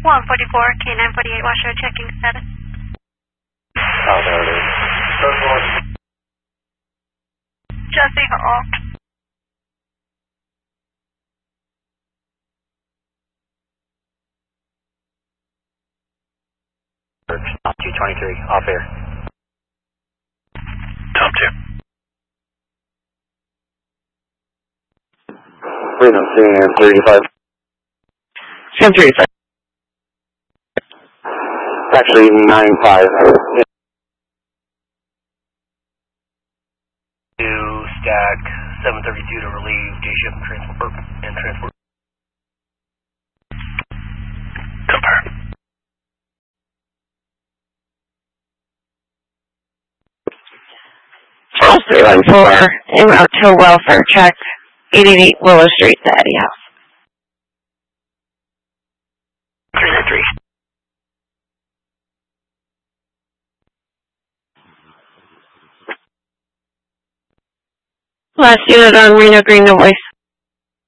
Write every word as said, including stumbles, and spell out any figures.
one forty-four, K nine forty-eight, washer checking status. Oh, there it is. Jesse, off. two twenty-three, off air. Top two. Reno, Sam thirty-five. Sam thirty-five. Actually, nine five. To stack seven thirty-two to relieve day shift and transport. And transport. Confirm. Charles three one four, en route to welfare check, eight eighty-eight Willow Street, the Eddie House. three nine three. Last unit on Reno Green, no voice.